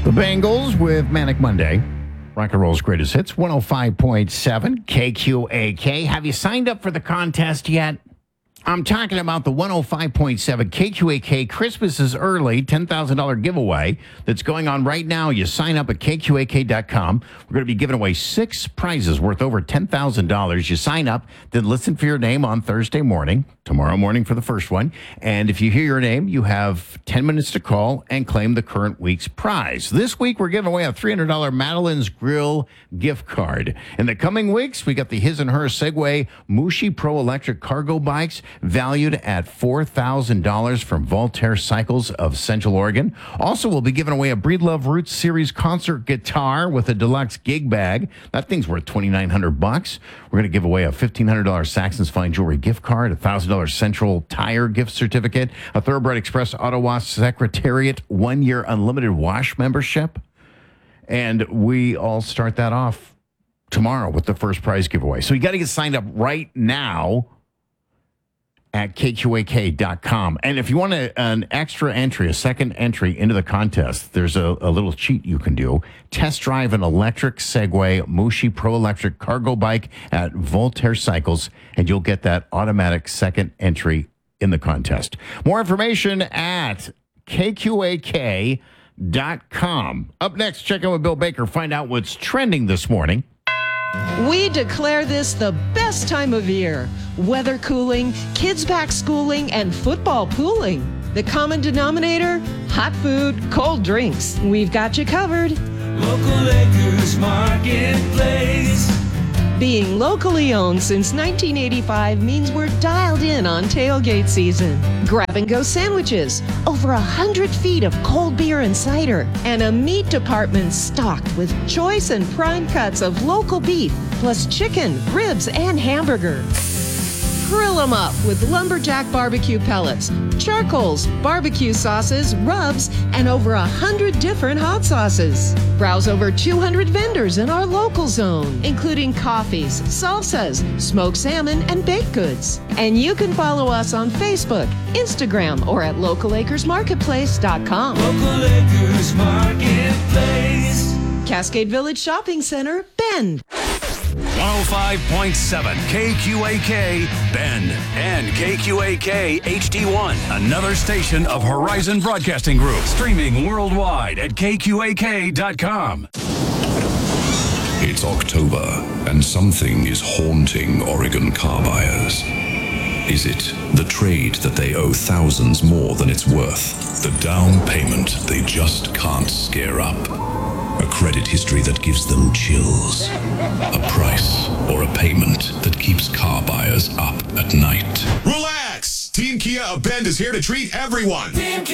The Bengals with Manic Monday. Rock and Roll's greatest hits, 105.7 KQAK. Have you signed up for the contest yet? I'm talking about the 105.7 KQAK Christmas is Early $10,000 giveaway that's going on right now. You sign up at KQAK.com. We're going to be giving away 6 prizes worth over $10,000. You sign up, then listen for your name on Thursday morning, tomorrow morning for the first one. And if you hear your name, you have 10 minutes to call and claim the current week's prize. This week, we're giving away a $300 Madeline's Grill gift card. In the coming weeks, we got the His and Her Segway Mushi Pro Electric Cargo Bikes, valued at $4,000 from Voltaire Cycles of Central Oregon. Also, we'll be giving away a Breedlove Roots Series concert guitar with a deluxe gig bag. That thing's worth $2,900. We're going to give away a $1,500 Saxon's Fine Jewelry gift card, a $1,000 Central Tire gift certificate, a Thoroughbred Express Auto Wash Secretariat 1-year unlimited wash membership. And we all start that off tomorrow with the first prize giveaway. So you got to get signed up right now at KQAK.com. And if you want an extra entry, a second entry into the contest, there's a little cheat you can do. Test drive an electric Segway Mushi Pro Electric Cargo Bike at Voltaire Cycles, and you'll get that automatic second entry in the contest. More information at KQAK.com. Up next, check in with Bill Baker, find out what's trending this morning. We declare this the best time of year. Weather cooling, kids back schooling, and football pooling. The common denominator? Hot food, cold drinks. We've got you covered. Local Acres Marketplace. Being locally owned since 1985 means we're dialed in on tailgate season. Grab-and-go sandwiches, over 100 feet of cold beer and cider, and a meat department stocked with choice and prime cuts of local beef, plus chicken, ribs, and hamburger. Grill them up with lumberjack barbecue pellets, charcoals, barbecue sauces, rubs, and over 100 different hot sauces. Browse over 200 vendors in our local zone, including coffees, salsas, smoked salmon, and baked goods. And you can follow us on Facebook, Instagram, or at localacresmarketplace.com. Local Acres Marketplace. Cascade Village Shopping Center, Bend. 105.7 KQAK Bend and KQAK HD1, another station of Horizon Broadcasting Group, streaming worldwide at KQAK.com. It's October, and something is haunting Oregon car buyers. Is it the trade that they owe thousands more than it's worth? The down payment they just can't scare up? A credit history that gives them chills? A price or a payment that keeps car buyers up at night? Relax! Team Kia of Bend is here to treat everyone. Team